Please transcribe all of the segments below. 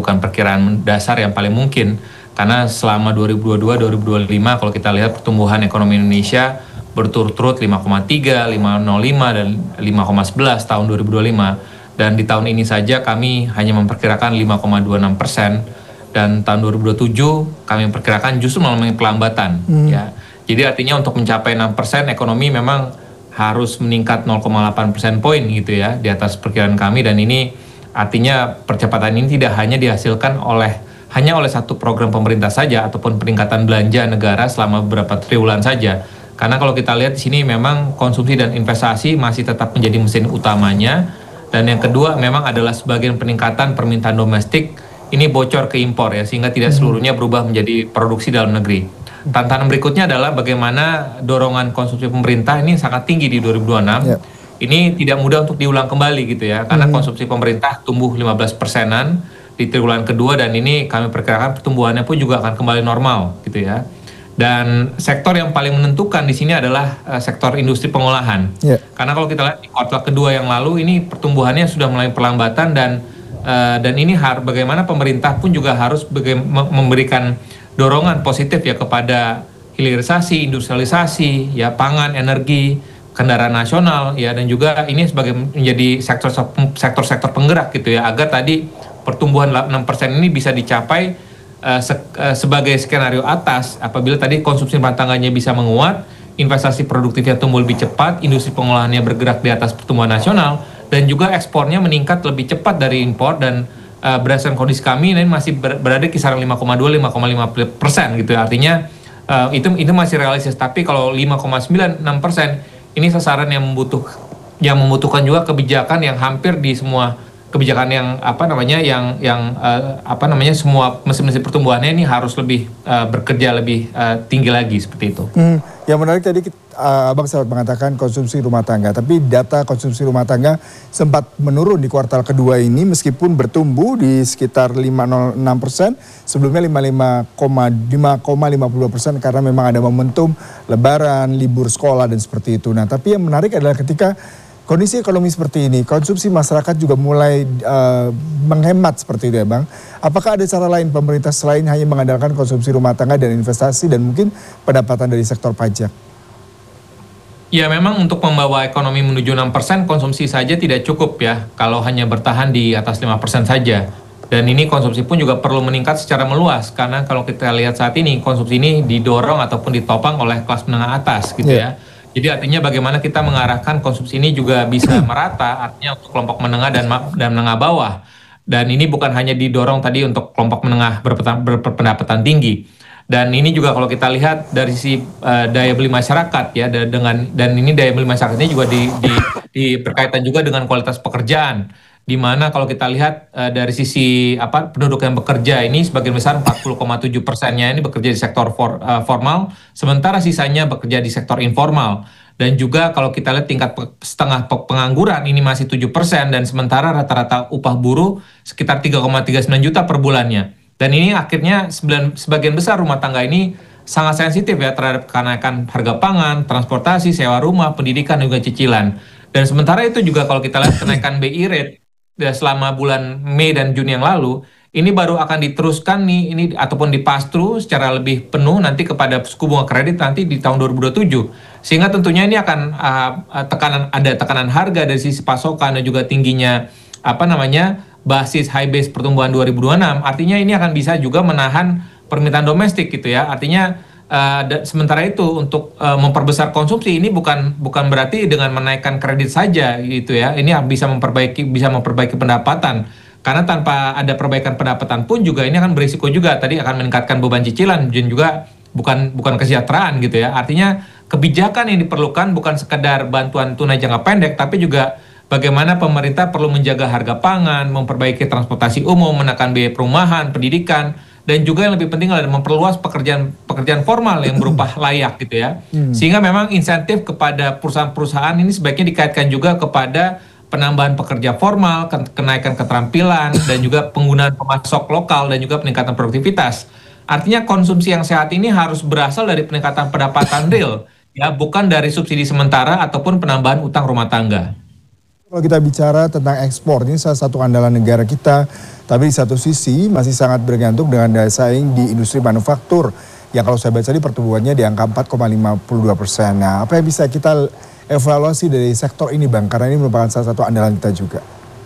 bukan perkiraan dasar yang paling mungkin. Karena selama 2022-2025 kalau kita lihat pertumbuhan ekonomi Indonesia berturut-turut 5,3, 5,05 dan 5,11 tahun 2025. Dan di tahun ini saja kami hanya memperkirakan 5,26%, dan tahun 2027 kami memperkirakan justru mengalami pelambatan. Ya. Jadi artinya untuk mencapai 6% ekonomi memang harus meningkat 0,8% poin gitu ya di atas perkiraan kami, dan ini artinya percepatan ini tidak hanya dihasilkan hanya oleh satu program pemerintah saja ataupun peningkatan belanja negara selama beberapa triwulan saja. Karena kalau kita lihat di sini memang konsumsi dan investasi masih tetap menjadi mesin utamanya, dan yang kedua memang adalah sebagian peningkatan permintaan domestik ini bocor ke impor ya, sehingga tidak seluruhnya berubah menjadi produksi dalam negeri. Tantangan berikutnya adalah bagaimana dorongan konsumsi pemerintah ini sangat tinggi di 2026. Ini tidak mudah untuk diulang kembali gitu ya, karena konsumsi pemerintah tumbuh 15%-an di triwulan kedua, dan ini kami perkirakan pertumbuhannya pun juga akan kembali normal gitu ya. Dan sektor yang paling menentukan di sini adalah sektor industri pengolahan. Karena kalau kita lihat di kuartal kedua yang lalu ini pertumbuhannya sudah mulai perlambatan, dan ini bagaimana pemerintah pun juga harus memberikan dorongan positif ya kepada hilirisasi, industrialisasi, ya pangan, energi, kendaraan nasional ya, dan juga ini sebagai menjadi sektor-sektor penggerak gitu ya, agar tadi pertumbuhan 6% ini bisa dicapai sebagai skenario atas apabila tadi konsumsi rumah tangganya bisa menguat, investasi produktifnya tumbuh lebih cepat, industri pengolahannya bergerak di atas pertumbuhan nasional, dan juga ekspornya meningkat lebih cepat dari impor. Dan berdasarkan kondisi kami ini masih berada kisaran 5,2-5,5% gitu ya. Artinya itu masih realistis, tapi kalau 5,96% ini sasaran yang membutuhkan juga kebijakan yang hampir di semua kebijakan yang semua mesin-mesin pertumbuhannya ini harus lebih bekerja lebih tinggi lagi seperti itu. Yang menarik tadi Abang sempat mengatakan konsumsi rumah tangga, tapi data konsumsi rumah tangga sempat menurun di kuartal kedua ini meskipun bertumbuh di sekitar 5,06%, sebelumnya 5,52% karena memang ada momentum lebaran, libur sekolah dan seperti itu. Nah, tapi yang menarik adalah ketika kondisi ekonomi seperti ini, konsumsi masyarakat juga mulai menghemat seperti itu ya Bang. Apakah ada cara lain pemerintah selain hanya mengandalkan konsumsi rumah tangga dan investasi dan mungkin pendapatan dari sektor pajak? Ya memang untuk membawa ekonomi menuju 6% konsumsi saja tidak cukup ya, kalau hanya bertahan di atas 5% saja. Dan ini konsumsi pun juga perlu meningkat secara meluas, karena kalau kita lihat saat ini konsumsi ini didorong ataupun ditopang oleh kelas menengah atas gitu ya. Jadi artinya bagaimana kita mengarahkan konsumsi ini juga bisa merata, artinya untuk kelompok menengah dan menengah bawah. Dan ini bukan hanya didorong tadi untuk kelompok menengah berpendapatan tinggi. Dan ini juga kalau kita lihat dari sisi daya beli masyarakat ya, dan ini daya beli masyarakatnya juga berkaitan juga dengan kualitas pekerjaan. Di mana kalau kita lihat dari sisi penduduk yang bekerja ini sebagian besar 40,7%-nya ini bekerja di sektor formal, sementara sisanya bekerja di sektor informal. Dan juga kalau kita lihat tingkat setengah pengangguran ini masih 7%, dan sementara rata-rata upah buruh sekitar 3,39 juta per bulannya. Dan ini akhirnya sebagian besar rumah tangga ini sangat sensitif ya terhadap kenaikan harga pangan, transportasi, sewa rumah, pendidikan, dan juga cicilan. Dan sementara itu juga kalau kita lihat kenaikan BI rate selama bulan Mei dan Juni yang lalu, ini baru akan diteruskan ini ataupun dipastru secara lebih penuh nanti kepada suku bunga kredit nanti di tahun 2027. Sehingga tentunya ini akan ada tekanan harga dari sisi pasokan dan juga tingginya basis high base pertumbuhan 2026. Artinya ini akan bisa juga menahan permintaan domestik gitu ya. Artinya sementara itu untuk memperbesar konsumsi ini bukan berarti dengan menaikkan kredit saja gitu ya. Ini bisa memperbaiki pendapatan, karena tanpa ada perbaikan pendapatan pun juga ini akan berisiko juga tadi akan meningkatkan beban cicilan dan juga bukan kesejahteraan gitu ya. Artinya kebijakan yang diperlukan bukan sekedar bantuan tunai jangka pendek, tapi juga bagaimana pemerintah perlu menjaga harga pangan, memperbaiki transportasi umum, menekan biaya perumahan, pendidikan, dan juga yang lebih penting adalah memperluas pekerjaan formal yang berupa layak gitu ya. Sehingga memang insentif kepada perusahaan-perusahaan ini sebaiknya dikaitkan juga kepada penambahan pekerja formal, kenaikan keterampilan, dan juga penggunaan pemasok lokal dan juga peningkatan produktivitas. Artinya konsumsi yang sehat ini harus berasal dari peningkatan pendapatan real, ya bukan dari subsidi sementara ataupun penambahan utang rumah tangga. Kalau kita bicara tentang ekspor, ini salah satu andalan negara kita, tapi di satu sisi masih sangat bergantung dengan daya saing di industri manufaktur, yang kalau saya baca tadi pertumbuhannya di angka 4,52%. Nah, apa yang bisa kita evaluasi dari sektor ini Bang? Karena ini merupakan salah satu andalan kita juga.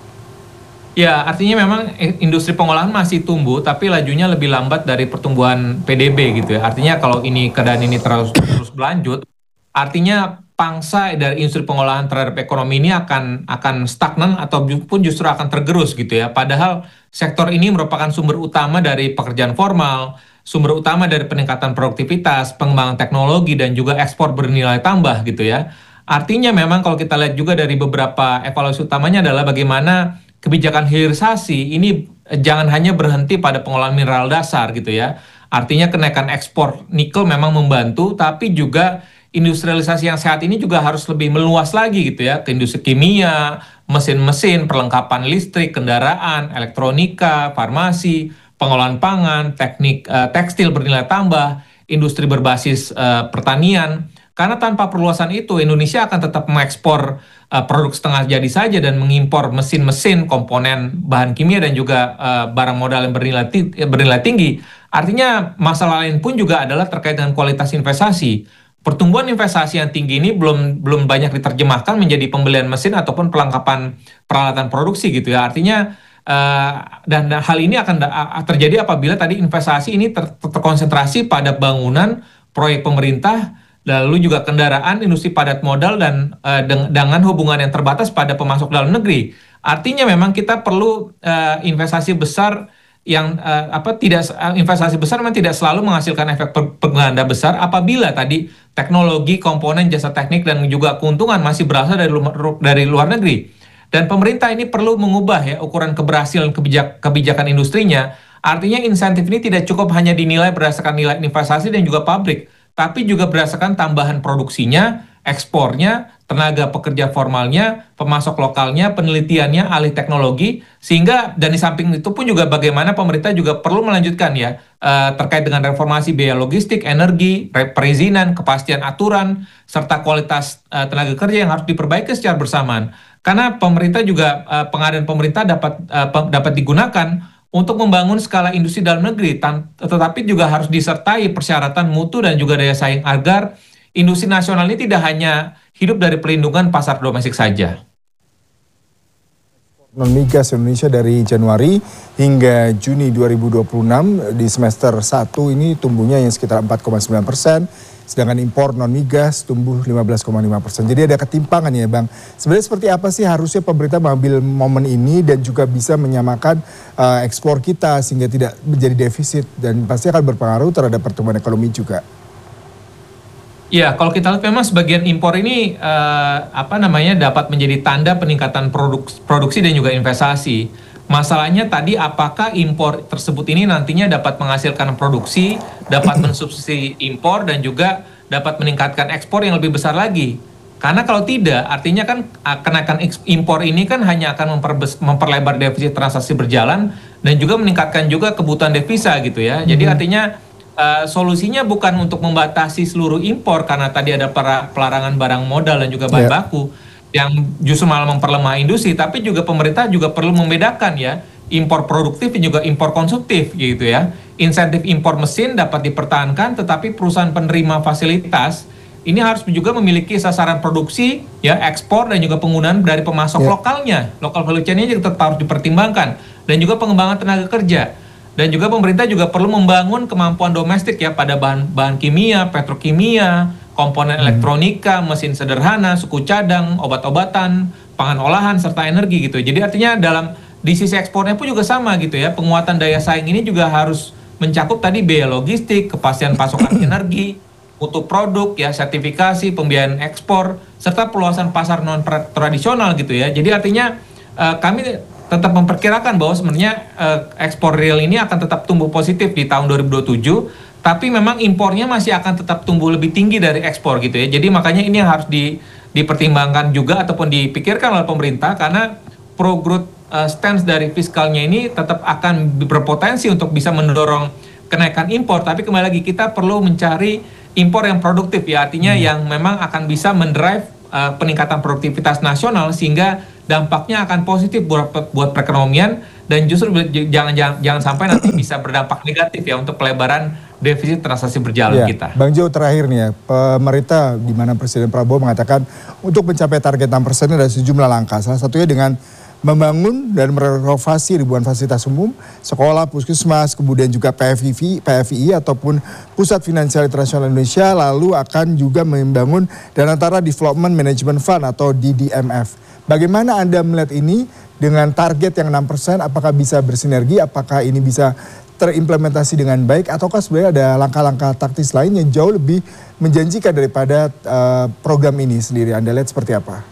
Ya, artinya memang industri pengolahan masih tumbuh, tapi lajunya lebih lambat dari pertumbuhan PDB gitu ya. Artinya kalau ini keadaan ini terus berlanjut, artinya pangsa dari industri pengolahan terhadap ekonomi ini akan stagnan atau pun justru akan tergerus gitu ya. Padahal sektor ini merupakan sumber utama dari pekerjaan formal, sumber utama dari peningkatan produktivitas, pengembangan teknologi dan juga ekspor bernilai tambah gitu ya. Artinya memang kalau kita lihat juga dari beberapa evaluasi utamanya adalah bagaimana kebijakan hilirisasi ini jangan hanya berhenti pada pengolahan mineral dasar gitu ya. Artinya kenaikan ekspor nikel memang membantu, tapi juga industrialisasi yang sehat ini juga harus lebih meluas lagi gitu ya, ke industri kimia, mesin-mesin, perlengkapan listrik, kendaraan, elektronika, farmasi, pengolahan pangan, teknik tekstil bernilai tambah, industri berbasis pertanian. Karena tanpa perluasan itu Indonesia akan tetap mengekspor produk setengah jadi saja dan mengimpor mesin-mesin, komponen bahan kimia dan juga barang modal yang bernilai tinggi. Artinya masalah lain pun juga adalah terkait dengan kualitas investasi. Pertumbuhan investasi yang tinggi ini belum banyak diterjemahkan menjadi pembelian mesin ataupun perlengkapan peralatan produksi gitu ya. Artinya dan hal ini akan terjadi apabila tadi investasi ini terkonsentrasi pada bangunan, proyek pemerintah, lalu juga kendaraan, industri padat modal dan dengan hubungan yang terbatas pada pemasok dalam negeri. Artinya memang kita perlu investasi besar yang investasi besar memang tidak selalu menghasilkan efek pengganda besar apabila tadi teknologi, komponen, jasa teknik dan juga keuntungan masih berasal dari luar negeri. Dan pemerintah ini perlu mengubah ya ukuran keberhasilan kebijakan industrinya. Artinya insentif ini tidak cukup hanya dinilai berdasarkan nilai investasi dan juga pabrik, tapi juga berdasarkan tambahan produksinya, ekspornya, tenaga pekerja formalnya, pemasok lokalnya, penelitiannya, alih teknologi, sehingga dan di samping itu pun juga bagaimana pemerintah juga perlu melanjutkan ya terkait dengan reformasi biaya logistik, energi, perizinan, kepastian aturan, serta kualitas tenaga kerja yang harus diperbaiki secara bersamaan. Karena pemerintah juga pengadaan pemerintah dapat digunakan untuk membangun skala industri dalam negeri, tetapi juga harus disertai persyaratan mutu dan juga daya saing agar industri nasional ini tidak hanya hidup dari perlindungan pasar domestik saja. Non-migas Indonesia dari Januari hingga Juni 2026 di semester 1 ini tumbuhnya yang sekitar 4,9%, sedangkan impor non-migas tumbuh 15,5%. Jadi ada ketimpangan ya Bang. Sebenarnya seperti apa sih harusnya pemerintah mengambil momen ini dan juga bisa menyamakan ekspor kita sehingga tidak menjadi defisit dan pasti akan berpengaruh terhadap pertumbuhan ekonomi juga. Ya, kalau kita lihat memang sebagian impor ini dapat menjadi tanda peningkatan produksi dan juga investasi. Masalahnya tadi apakah impor tersebut ini nantinya dapat menghasilkan produksi, dapat mensubsidi impor dan juga dapat meningkatkan ekspor yang lebih besar lagi. Karena kalau tidak, artinya kan kenaikan impor ini kan hanya akan memperlebar defisit transaksi berjalan dan juga meningkatkan juga kebutuhan devisa gitu ya. Jadi artinya solusinya bukan untuk membatasi seluruh impor karena tadi ada pelarangan barang modal dan juga bahan baku yang justru malah memperlemah industri, tapi juga pemerintah juga perlu membedakan ya impor produktif dan juga impor konsumtif gitu ya. Insentif impor mesin dapat dipertahankan, tetapi perusahaan penerima fasilitas ini harus juga memiliki sasaran produksi ya ekspor dan juga penggunaan dari pemasok lokalnya. Local value chain-nya juga tetap harus dipertimbangkan dan juga pengembangan tenaga kerja. Dan juga pemerintah juga perlu membangun kemampuan domestik ya pada bahan kimia, petrokimia, komponen elektronika, mesin sederhana, suku cadang, obat-obatan, pangan olahan, serta energi gitu. Jadi artinya di sisi ekspornya pun juga sama gitu ya. Penguatan daya saing ini juga harus mencakup tadi biaya logistik, kepastian pasokan energi, mutu produk, ya sertifikasi, pembiayaan ekspor, serta peluasan pasar non-tradisional gitu ya. Jadi artinya kami tetap memperkirakan bahwa sebenarnya ekspor real ini akan tetap tumbuh positif di tahun 2027, tapi memang impornya masih akan tetap tumbuh lebih tinggi dari ekspor gitu ya. Jadi makanya ini yang harus dipertimbangkan juga ataupun dipikirkan oleh pemerintah karena pro-growth stance dari fiskalnya ini tetap akan berpotensi untuk bisa mendorong kenaikan impor, tapi kembali lagi kita perlu mencari impor yang produktif ya, artinya yang memang akan bisa mendrive peningkatan produktivitas nasional sehingga dampaknya akan positif buat perekonomian dan justru jangan sampai nanti bisa berdampak negatif ya untuk pelebaran defisit transaksi berjalan kita. Bang Jo, terakhir nih ya, pemerintah di mana Presiden Prabowo mengatakan untuk mencapai target 6% ada sejumlah langkah. Salah satunya dengan membangun dan merenovasi ribuan fasilitas umum, sekolah, puskesmas, kemudian juga PFII ataupun Pusat Finansial Internasional Indonesia, lalu akan juga membangun Danantara Development Management Fund atau DDMF. Bagaimana Anda melihat ini dengan target yang 6%, apakah bisa bersinergi, apakah ini bisa terimplementasi dengan baik, ataukah sebenarnya ada langkah-langkah taktis lain yang jauh lebih menjanjikan daripada program ini sendiri? Anda lihat seperti apa?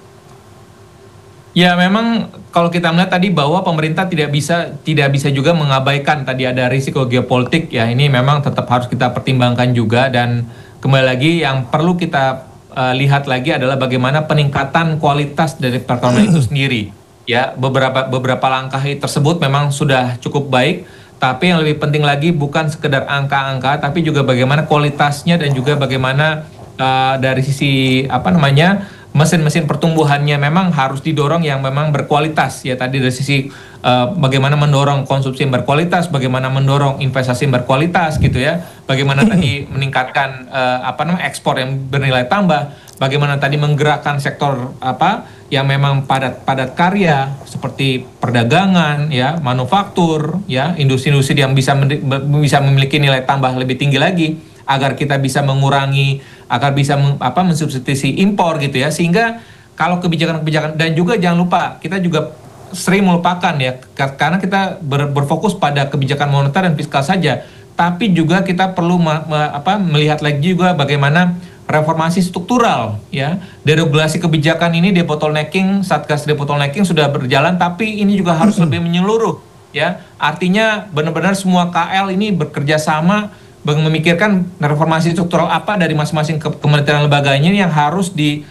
Ya memang kalau kita melihat tadi bahwa pemerintah tidak bisa juga mengabaikan tadi ada risiko geopolitik ya, ini memang tetap harus kita pertimbangkan juga, dan kembali lagi yang perlu kita lihat lagi adalah bagaimana peningkatan kualitas dari perekonomian itu sendiri ya. Beberapa langkah tersebut memang sudah cukup baik, tapi yang lebih penting lagi bukan sekedar angka-angka tapi juga bagaimana kualitasnya dan juga bagaimana dari sisi mesin-mesin pertumbuhannya memang harus didorong yang memang berkualitas ya. Tadi dari sisi bagaimana mendorong konsumsi yang berkualitas, bagaimana mendorong investasi yang berkualitas gitu ya, bagaimana tadi meningkatkan ekspor yang bernilai tambah, bagaimana tadi menggerakkan sektor yang memang padat karya seperti perdagangan ya, manufaktur ya, industri-industri yang bisa memiliki nilai tambah lebih tinggi lagi agar kita bisa mengurangi, agar bisa mensubstitusi impor gitu ya. Sehingga kalau kebijakan-kebijakan, dan juga jangan lupa kita juga sering melupakan ya, karena kita berfokus pada kebijakan moneter dan fiskal saja, tapi juga kita perlu melihat lagi juga bagaimana reformasi struktural ya. Deregulasi kebijakan ini Satgas debottlenecking sudah berjalan, tapi ini juga harus lebih menyeluruh ya. Artinya benar-benar semua KL ini bekerja sama memikirkan reformasi struktural apa dari masing-masing kementerian lembaganya yang harus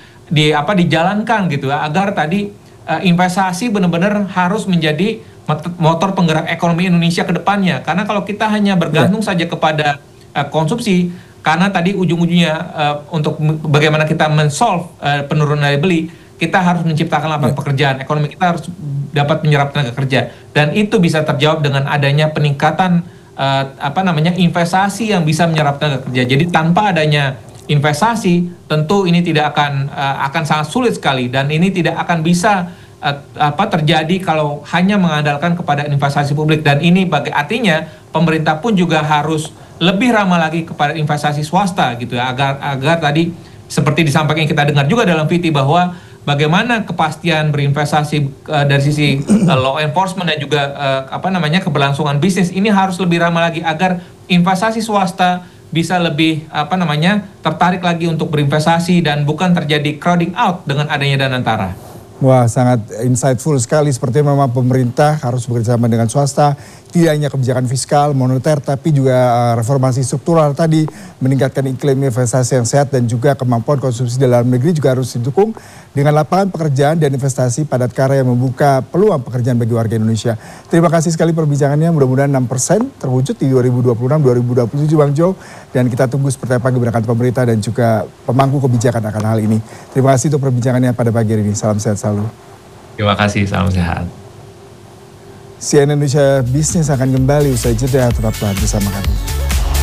dijalankan gitu ya, agar tadi investasi benar-benar harus menjadi motor penggerak ekonomi Indonesia ke depannya. Karena kalau kita hanya bergantung saja kepada konsumsi, karena tadi ujung-ujungnya untuk bagaimana kita men-solve penurunan daya beli, kita harus menciptakan lapangan pekerjaan, ekonomi kita harus dapat menyerap tenaga kerja, dan itu bisa terjawab dengan adanya peningkatan investasi yang bisa menyerap tenaga kerja. Jadi tanpa adanya investasi tentu ini tidak akan sangat sulit sekali, dan ini tidak akan bisa terjadi kalau hanya mengandalkan kepada investasi publik. Dan ini artinya pemerintah pun juga harus lebih ramah lagi kepada investasi swasta gitu ya, agar tadi seperti disampaikan kita dengar juga dalam VT bahwa bagaimana kepastian berinvestasi dari sisi law enforcement dan juga keberlangsungan bisnis ini harus lebih ramah lagi agar investasi swasta bisa lebih tertarik lagi untuk berinvestasi dan bukan terjadi crowding out dengan adanya Danantara. Wah, sangat insightful sekali. Sepertinya memang pemerintah harus bekerjasama dengan swasta, tidak hanya kebijakan fiskal, moneter, tapi juga reformasi struktural tadi, meningkatkan iklim investasi yang sehat, dan juga kemampuan konsumsi dalam negeri juga harus didukung dengan lapangan pekerjaan dan investasi padat karya yang membuka peluang pekerjaan bagi warga Indonesia. Terima kasih sekali perbincangannya, mudah-mudahan 6% terwujud di 2026-2027 Bang Jo, dan kita tunggu seperti apa gebrakan pemerintah dan juga pemangku kebijakan akan hal ini. Terima kasih untuk perbincangannya pada pagi hari ini, salam sehat selalu. Terima kasih, salam sehat. CNN Indonesia Bisnis akan kembali usai jeda, tetaplah bersama kami.